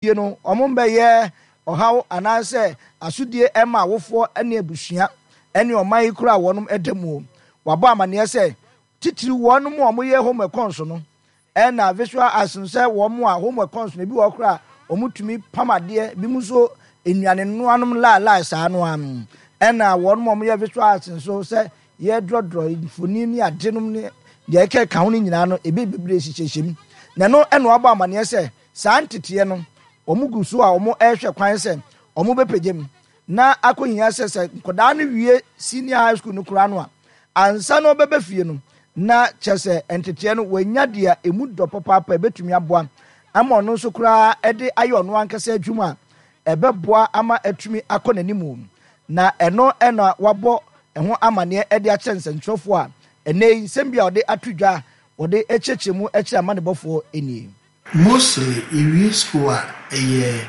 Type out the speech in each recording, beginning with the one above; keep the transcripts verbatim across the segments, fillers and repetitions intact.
you know omumbe ye ohaw anase asudie ema awofo ene abusua ene oman kura wonum edemu wabo amane se titiri wonum omoye home econs no ena visual asense womo a home econs no bi wo kura omutumi pamade bi muso enuane no anum la la sa no am ena wonum omoye visual asenso se ye drodro ifoni ni adenum ni de ke ka ho ni nyina no ebi bebre hihyehyem na no ena wabo amane se sa ntete no omugusu a omo ehwe kwan se omo bepegem na akohia se se koda no wie senior high school no kura no a ansa no bebe fie no na chese entete no wanya dia emu do papa betumi aboa ama no so kura ede ayo no ankasa adwuma ebeboa ama atumi akonanimu na eno ena wabo eho amane ede a chensentrofo a ene sembia ode atudwa ode echechemu echi amane bofo eni mostly in school a a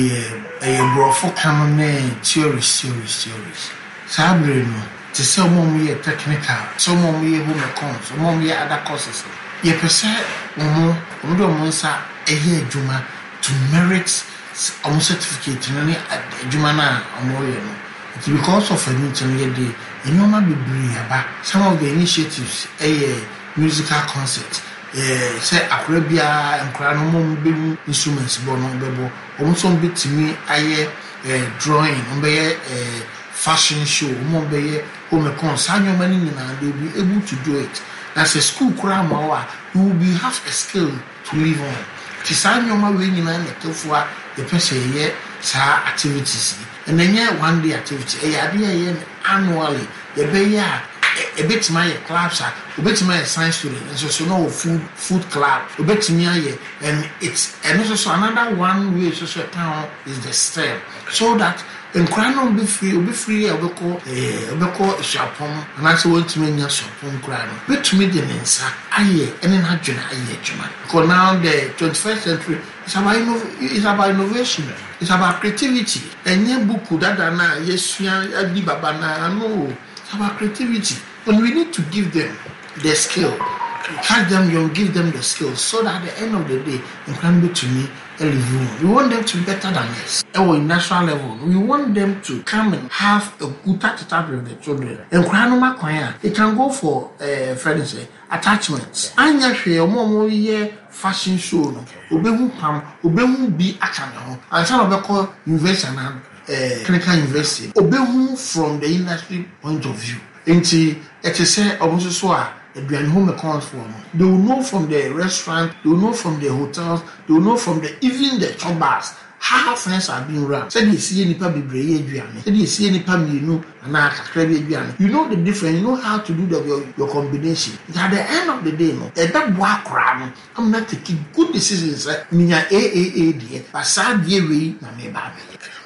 a brofo kamane theories theories theories sabre no to say mom ye technical so mom ye home econs so mom ye other courses ye pese omo omo do mo nsa eye adwuma to merit omo certificate no ni adwuma na omo ye no it's because of a meeting ye dey enoma bebre aba some of the initiatives eye musical concert eh say akrabia enkra no mom be instruments bo no bebo omo so betimi aye eh drawing omo be eh fashion show omo be home econs anyo mani nyina they be able to do it. That's a school kura mawa you will be have a skill to live on. Tisanyo ma we nyina na tofua the person ye sa activities and then yeah one day activity e ade ye annually the be ya a bit my clubs are a bit my science student and so so no food food club a bit me and it's and also another one way social town is the STEM so that in Crano be free, be free, I will call a call a shopon, and I want to mean your shopon crano. But to me, the answer, I and then had Juna, because now the twenty-first century is about, is about innovation, it's about creativity. And your book that na yes, I be babana, no, it's about creativity. And we need to give them the skill. Catch them young, give them the skills, so that at the end of the day, in Crano to me, we want them to be better than us. Our national level, we want them to come and have a good attitude with the children. And Kranoma Kwaya, they can go for uh, friends, attachments. Anya share more year fashion show. Obehu pam, obehu be akana. And some of them call university and clinical university. Obehu from the industry point of view. Inti, it is say almost so. They home accounts for them. They will know from the restaurant, they will know from the hotels, they will know from the even the chambers how friends are being run. Said you see any public Said you see any public you you know the difference, you know how to do the, your, your combination. At the end of the day, no, at that work around, I'm not taking good decisions. Me a a a dear, but sad dear way, na me baby.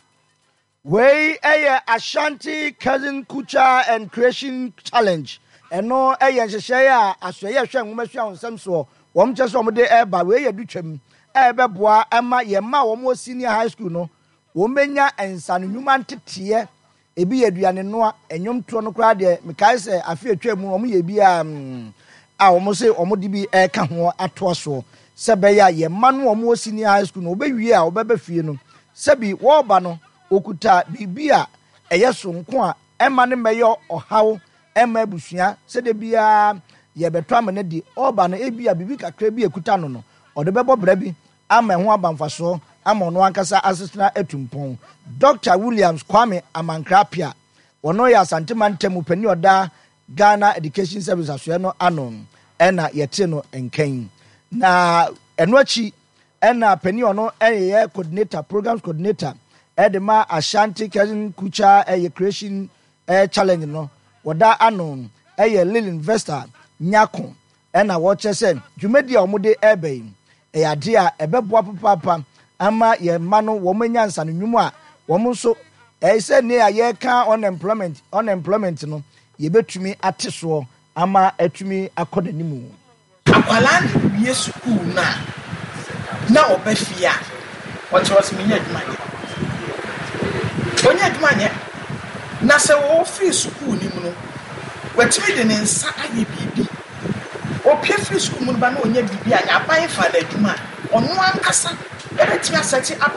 Way a Ashanti Cousin Kucha and Creation Challenge. Eno eyen hyehyɛ a asoye hwɛ nwomahwɛ onsɛm so wɔm kyɛ so wɔm de eba we yɛ dutwam ɛbɛboa ɛma yɛ ma wɔm senior high school no wɔm benya ensano nnwuma nteteye ebi yɛ aduane noa enwom to no kra de mekae sɛ afi atwa mu wɔm yɛ bi a a wɔm se wɔm de bi ɛka ho ato so sɛ bɛyɛ yɛ ma no wɔm senior high school no obewie a obɛba fie no sɛbi wɔba no okuta bibi a ɛyɛ so nko a ɛma ne mɛyɛ ɔhaw Emma Bushia said the bia ye betramane di oba no ebia bibi kakra bi ekuta no no ode bebo brabi ama ho abamfaso ama no ankasa asesena etumpon Doctor Williams Kwame Amankrapia wono ya santimantem pani oda Ghana Education Service aso no anon ena yete no enkan na eno achi ena pani ono eye coordinator programs coordinator edema Ashanti Cousin Kucha eye creation eh challenge no wada anon eye lil investor nyako ena wo chese dwumadi a omude ebe e ade a ebeboa papa ama ye ma no wo manyansa no nwum a wo nso e se ne ya ye ka unemployment unemployment no ye betumi ate so ama atumi akodanimu akwala ne yesu ku na na obafia what was me adwumanye onya adwumanye na se wo free school ni mu no watimi de ne nsa aye bibi o pie free school mu ba na onya bibi anya ban fa na adwuma ono ankasa e betimi asati